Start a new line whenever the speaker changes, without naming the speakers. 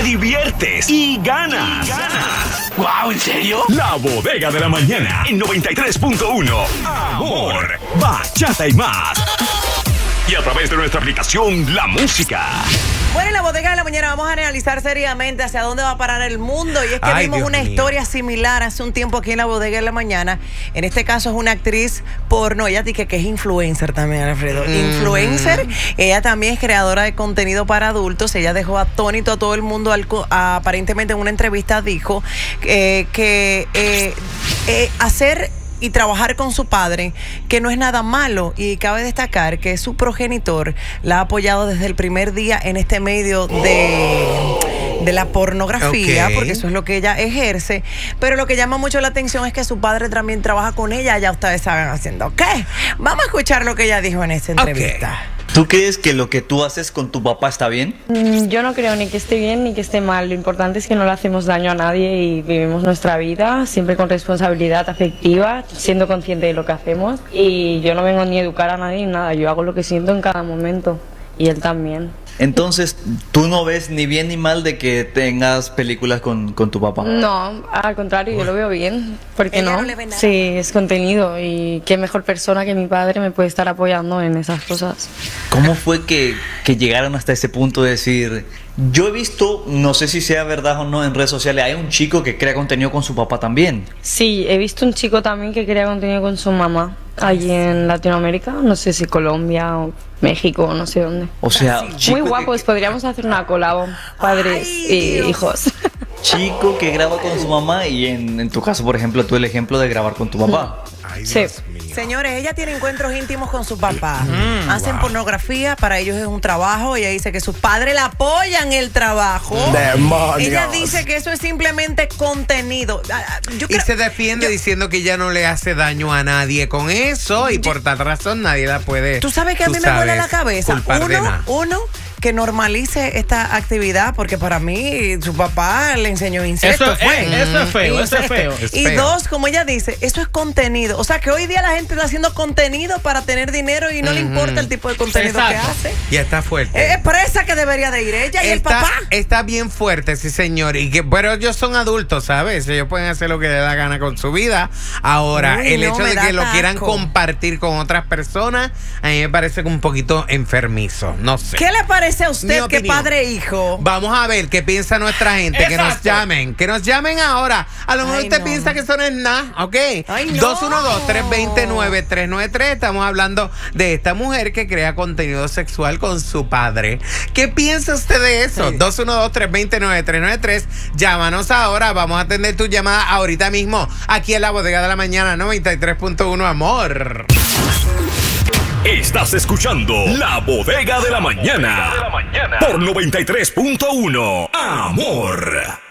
diviertes y ganas.
¡Wow! ¿En serio?
La Bodega de la Mañana en 93.1. Amor, bachata y más. Y a través de nuestra aplicación La Música.
Bueno, en la Bodega de la Mañana vamos a analizar seriamente hacia dónde va a parar el mundo. Y es que vimos una historia similar hace un tiempo aquí en la Bodega de la Mañana. En este caso es una actriz porno. Ella dice que es influencer también, Alfredo. Influencer. Ella también es creadora de contenido para adultos. Ella dejó atónito a todo el mundo. Aparentemente en una entrevista dijo que hacer y trabajar con su padre, que no es nada malo, y cabe destacar que su progenitor la ha apoyado desde el primer día en este medio de la pornografía, porque eso es lo que ella ejerce, pero lo que llama mucho la atención es que su padre también trabaja con ella. Ya ustedes saben haciendo qué. Vamos a escuchar lo que ella dijo en esta entrevista.
¿Tú crees que lo que tú haces con tu papá está bien?
Yo no creo ni que esté bien ni que esté mal. Lo importante es que no le hacemos daño a nadie y vivimos nuestra vida siempre con responsabilidad afectiva, siendo consciente de lo que hacemos. Y yo no vengo ni a educar a nadie ni nada. Yo hago lo que siento en cada momento. Y él también.
Entonces, ¿tú no ves ni bien ni mal de que tengas películas con tu papá?
No, al contrario, yo lo veo bien. ¿Por qué no? Sí, es contenido y qué mejor persona que mi padre me puede estar apoyando en esas cosas.
¿Cómo fue que llegaron hasta ese punto de decir... Yo he visto, no sé si sea verdad o no, en redes sociales, hay un chico que crea contenido con su papá también.
Sí, he visto un chico también que crea contenido con su mamá, allí en Latinoamérica, no sé si Colombia o México, no sé dónde.
O sea,
muy guapos, podríamos hacer una colabo, padres y hijos.
Chico que graba con su mamá y en tu caso, por ejemplo, tú el ejemplo de grabar con tu papá.
Sí.
Señores, ella tiene encuentros íntimos con su papá. Hacen pornografía, para ellos es un trabajo. Ella dice que sus padres la apoyan el trabajo.
¡Demonios!
Ella dice que eso es simplemente contenido.
Y se defiende diciendo que ella no le hace daño a nadie con eso y por tal razón nadie la puede.
¿Tú sabes que a mí me vuela la cabeza? Uno, que normalice esta actividad, porque para mí su papá le enseñó incesto.
Eso es feo.
Y dos, como ella dice, eso es contenido. O sea, que hoy día la gente está haciendo contenido para tener dinero y no le importa el tipo de contenido que hace.
Ya está fuerte.
Es presa que debería de ir ella y el papá.
Está bien fuerte, sí, señor. Pero ellos son adultos, ¿sabes? Ellos pueden hacer lo que les da gana con su vida. Ahora, el hecho de que lo quieran compartir con otras personas, a mí me parece un poquito enfermizo. No sé.
¿Qué le parece a usted que padre e hijo?
Vamos a ver qué piensa nuestra gente.
Exacto.
Que nos llamen ahora. A lo mejor usted piensa que eso no es nada, ¿ok? 212-329-393. Estamos hablando de esta mujer que crea contenido sexual con su padre. ¿Qué piensa usted de eso? 212-329-393. Llámanos ahora. Vamos a atender tu llamada ahorita mismo aquí en la Bodega de la Mañana 93.1 Amor.
Estás escuchando La Bodega de la Mañana por 93.1 Amor.